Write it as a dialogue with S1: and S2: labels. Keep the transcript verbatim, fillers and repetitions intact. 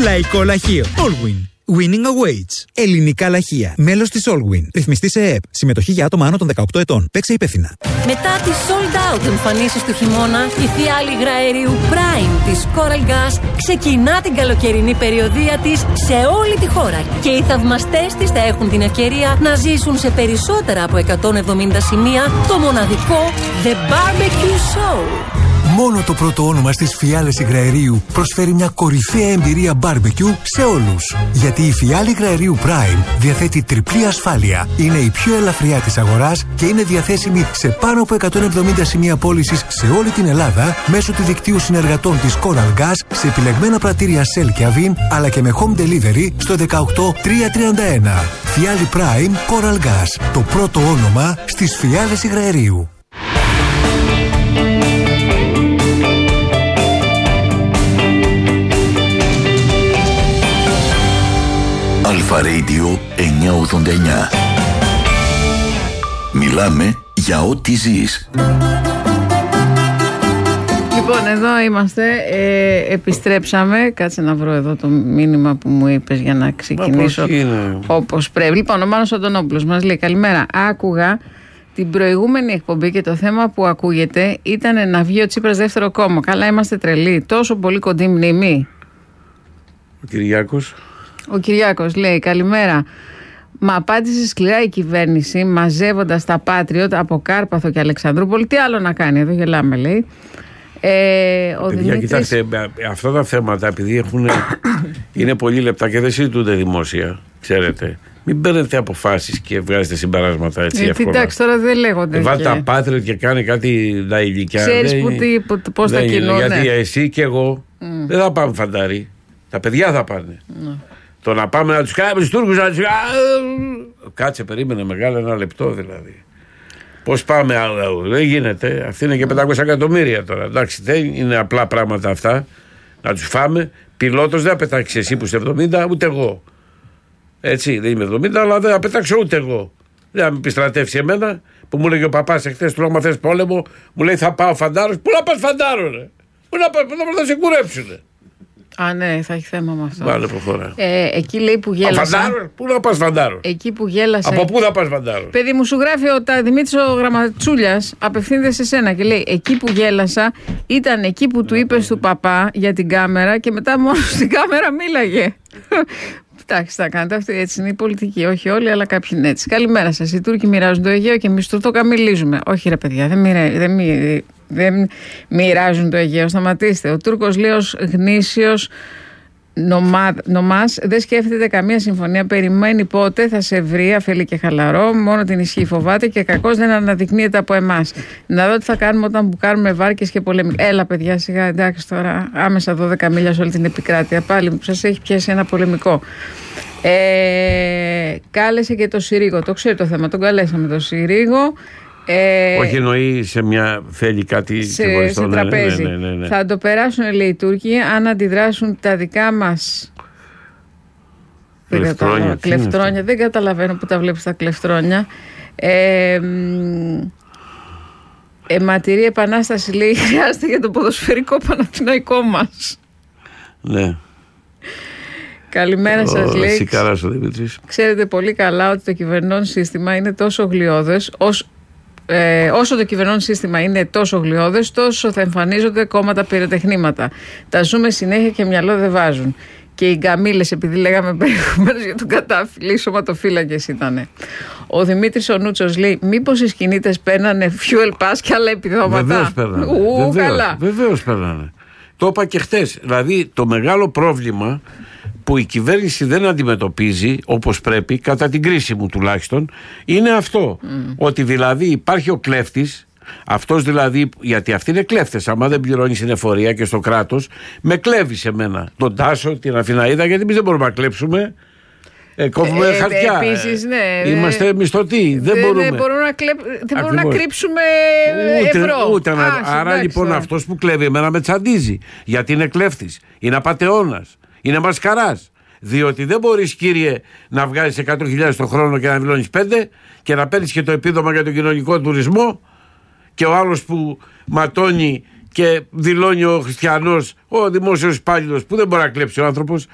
S1: Λαϊκό λαχείο Allwyn. Winning awaits. Ελληνικά λαχεία. Μέλος της Allwyn. Ρυθμιστή σε ΕΕΠ. Συμμετοχή για άτομα άνω των δεκαοκτώ ετών. Παίξε υπεύθυνα.
S2: Μετά τις sold out εμφανίσεις του χειμώνα, η φιάλη υγραερίου Prime της Coral Gas ξεκινά την καλοκαιρινή περιοδεία της σε όλη τη χώρα. Και οι θαυμαστές της θα έχουν την ευκαιρία να ζήσουν σε περισσότερα από εκατόν εβδομήντα σημεία το μοναδικό The Barbecue Show.
S3: Μόνο το πρώτο όνομα στις φιάλες υγραερίου προσφέρει μια κορυφαία εμπειρία barbecue σε όλους. Γιατί η φιάλη υγραερίου Prime διαθέτει τριπλή ασφάλεια. Είναι η πιο ελαφριά της αγοράς και είναι διαθέσιμη σε πάνω από εκατόν εβδομήντα σημεία πώλησης σε όλη την Ελλάδα μέσω του δικτύου συνεργατών της Coral Gas σε επιλεγμένα πρατήρια Shell και Avin, αλλά και με home delivery στο δεκαοκτώ τριακόσια τριάντα ένα. Φιάλη Prime Coral Gas. Το πρώτο όνομα στις φιάλες υγραερίου.
S4: Αλφα Radio εννιακόσια ογδόντα εννιά. Μιλάμε για ό,τι ζεις.
S5: Λοιπόν, εδώ είμαστε. Ε, επιστρέψαμε. Κάτσε να βρω εδώ το μήνυμα που μου είπες για να ξεκινήσω όπως πρέπει. Λοιπόν, ο Μάνος Αντωνόπουλος μας λέει: καλημέρα. Άκουγα την προηγούμενη εκπομπή και το θέμα που ακούγεται ήταν να βγει ο Τσίπρας δεύτερο κόμμα. Καλά, είμαστε τρελοί. Τόσο πολύ κοντή μνήμη.
S6: Ο Κυριάκος.
S5: Ο Κυριάκος λέει: καλημέρα. Μα απάντησε σκληρά η κυβέρνηση μαζεύοντας τα Patriot από Κάρπαθο και Αλεξανδρούπολη. Τι άλλο να κάνει, εδώ γελάμε, λέει. Ε, ο
S6: Παιδιά,
S5: Δημήτρης...
S6: κοιτάξτε, αυτά τα θέματα, επειδή έχουν, είναι πολύ λεπτά και δεν συζητούνται δημόσια, ξέρετε. Μην παίρνετε αποφάσεις και βγάζετε συμπεράσματα έτσι
S5: ε,
S6: εύκολα.
S5: Εντάξει, τώρα δεν λέγονται.
S6: Ε, Βάλτε τα Patriot και κάνει κάτι τα ηλικιά.
S5: Ξέρεις που, που, που, πώς θα κινούν.
S6: Γιατί εσύ και εγώ mm. δεν θα πάμε φαντάρι. Τα παιδιά θα πάνε. Mm. Το να πάμε να τους κάνουμε τους Τούρκους να τους κάνουμε. Κάτσε, περίμενε μεγάλο, ένα λεπτό δηλαδή. Πώς πάμε, δεν γίνεται. Αυτή είναι και πεντακόσια εκατομμύρια τώρα. Εντάξει, δεν είναι απλά πράγματα αυτά. Να τους φάμε. Πιλότος δεν θα πετάξει εσύ που είσαι εβδομήντα, ούτε εγώ. Έτσι, δεν είμαι εβδομήντα, αλλά δεν θα πετάξω ούτε εγώ. Δεν θα με επιστρατεύσει εμένα που μου λέγε ο παπάς εχθές του λόγω θες πόλεμο, μου λέει θα πάω φαντάρος. Πού να πας φαντάρο, ρε. Πού να πας, πού να σε κουρέψουνε.
S5: Α, ναι, θα έχει θέμα με αυτό.
S6: Βάλε, προχώρα.
S5: Ε, εκεί λέει που γέλασα.
S6: Φαντάρο, πού να πας φαντάρο.
S5: Εκεί που γέλασα.
S6: Από πού θα πας φαντάρο.
S5: Παιδί μου, σου γράφει ο τα, Δημήτρης ο Γραμματσούλιας, απευθύνεται σε σένα και λέει: εκεί που γέλασα ήταν εκεί που του είπες του παπά για την κάμερα και μετά μόνο στην κάμερα μίλαγε. Εντάξει, θα κάνετε αυτή, έτσι είναι η πολιτική. Όχι όλοι, αλλά κάποιοι είναι έτσι. Καλημέρα σας. Οι Τούρκοι μοιράζουν το Αιγαίο και εμείς το καμιλίζουμε. Όχι, ρε παιδιά, δεν, μοιρα... δεν, μοιρα... δεν μοιράζουν το Αιγαίο. Σταματήστε. Ο Τούρκος λέει ως γνήσιος νομά... νομάς δεν σκέφτεται καμία συμφωνία. Περιμένει πότε θα σε βρει αφελή και χαλαρό. Μόνο την ισχύ φοβάται και κακώς δεν αναδεικνύεται από εμάς. Να δω τι θα κάνουμε όταν μπουκάρουμε βάρκες και πολεμικά. Έλα, παιδιά, σιγά, εντάξει τώρα. Άμεσα δώδεκα μίλια σε όλη την επικράτεια. Πάλι που σας έχει πιάσει ένα πολεμικό. Ε, κάλεσε και το Συρίγο. Το ξέρει το θέμα. Τον καλέσαμε το Συρίγο. Ε,
S6: Όχι, εννοεί σε μια. Θέλει κάτι
S5: σε, σε τραπέζι.
S6: Ναι, ναι, ναι, ναι.
S5: Θα το περάσουν, λέει, οι Τούρκοι, αν αντιδράσουν τα δικά μας
S6: κλεφτρόνια.
S5: κλεφτρόνια. Δεν καταλαβαίνω που τα βλέπεις τα κλεφτρόνια. Ε, αιματηρή επανάσταση, λέει, χρειάζεται για το ποδοσφαιρικό Παναθηναϊκό μας.
S6: Ναι.
S5: Καλημέρα σας, λέει.
S6: Σικαράς ο Δημήτρης.
S5: Ξέρετε πολύ καλά ότι το κυβερνών σύστημα είναι τόσο γλιώδες, ως, ε, όσο το κυβερνών σύστημα είναι τόσο γλιώδες, τόσο θα εμφανίζονται κόμματα πυροτεχνήματα. Τα ζούμε συνέχεια και μυαλό δεν βάζουν. Και οι γκαμίλες, επειδή λέγαμε προηγουμένως για τον Κατάφυλλη, οι σωματοφύλακες ήτανε. Ο Δημήτρης ο Νούτσος λέει: μήπως οι σκηνίτες παίρνανε fuel pass και άλλα επιδόματα.
S6: Βεβαίως παίρνανε.
S5: Ου,
S6: Βεβαίως,
S5: καλά.
S6: Βεβαίως παίρνανε. Το είπα και χτες. Δηλαδή το μεγάλο πρόβλημα που η κυβέρνηση δεν αντιμετωπίζει όπως πρέπει, κατά την κρίση μου τουλάχιστον, είναι αυτό. Mm. Ότι δηλαδή υπάρχει ο κλέφτης, αυτός δηλαδή, γιατί αυτοί είναι κλέφτες. Άμα δεν πληρώνει στην εφορία και στο κράτος, με κλέβει σε μένα. Τον Τάσο, την Αθηναίδα, γιατί εμείς δεν μπορούμε να κλέψουμε. Ε, κόβουμε ε, χαρτιά.
S5: Επίσης, ναι,
S6: είμαστε μισθωτοί. Δεν,
S5: δεν
S6: μπορούμε.
S5: Δεν μπορούμε να, κλέπ... δεν μπορούμε να κρύψουμε
S6: ούτε,
S5: ευρώ.
S6: Ούτε, Α, άρα εντάξει, λοιπόν τώρα. Αυτός που κλέβει εμένα με τσαντίζει. Γιατί είναι κλέφτης. Είναι απατεώνας. Είναι μασκαράς. Διότι δεν μπορείς, κύριε, να βγάλεις εκατό χιλιάδες το χρόνο και να δηλώνεις πέντε και να παίρνεις και το επίδομα για τον κοινωνικό τουρισμό και ο άλλος που ματώνει και δηλώνει ο χριστιανός, ο δημόσιος υπάλληλος που δεν μπορεί να κλέψει ο άνθρωπος.